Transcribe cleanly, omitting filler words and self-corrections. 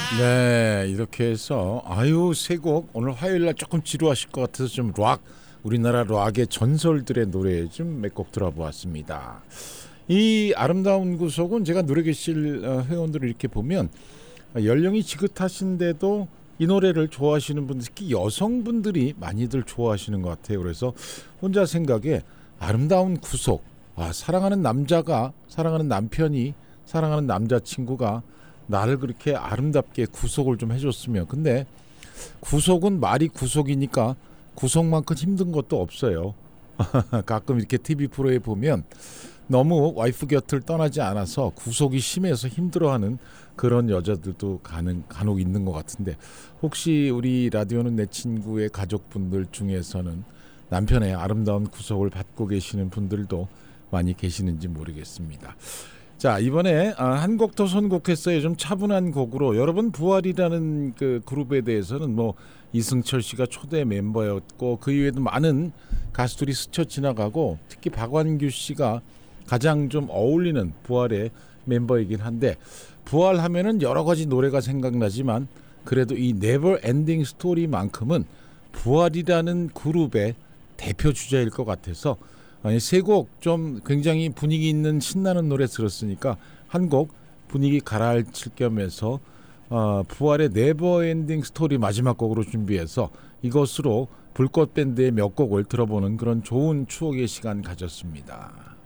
네, 이렇게 해서 세 곡 오늘 화요일 날 조금 지루하실 것 같아서 좀 우리나라 락의 전설들의 노래 좀 몇 곡 들어보았습니다. 이 아름다운 구속은 제가 노래교실 회원들을 이렇게 보면 연령이 지긋하신데도 이 노래를 좋아하시는 분들, 특히 여성분들이 많이들 좋아하시는 것 같아요. 그래서 혼자 생각에 아름다운 구속, 사랑하는 남자가, 사랑하는 남편이, 사랑하는 남자친구가 나를 그렇게 아름답게 구속을 좀 해줬으면. 근데 구속은 말이 구속이니까 구속만큼 힘든 것도 없어요. 가끔 이렇게 TV 프로에 보면 너무 와이프 곁을 떠나지 않아서 구속이 심해서 힘들어하는 그런 여자들도 간혹 있는 것 같은데, 혹시 우리 라디오는 내 친구의 가족분들 중에서는 남편의 아름다운 구속을 받고 계시는 분들도 많이 계시는지 모르겠습니다. 자, 이번에 한 곡 더 선곡했어요. 좀 차분한 곡으로. 여러분, 부활이라는 그 그룹에 대해서는 뭐 이승철 씨가 초대 멤버였고 그 이외에도 많은 가수들이 스쳐 지나가고, 특히 박완규 씨가 가장 좀 어울리는 부활의 멤버이긴 한데, 부활하면은 여러 가지 노래가 생각나지만 그래도 이 네버 엔딩 스토리만큼은 부활이라는 그룹의 대표 주자일 것 같아서 세 곡 좀 굉장히 분위기 있는 신나는 노래 들었으니까 한 곡 분위기 가라앉힐 겸해서 부활의 네버엔딩 스토리 마지막 곡으로 준비해서 이것으로 불꽃 밴드의 몇 곡을 들어보는 그런 좋은 추억의 시간 가졌습니다.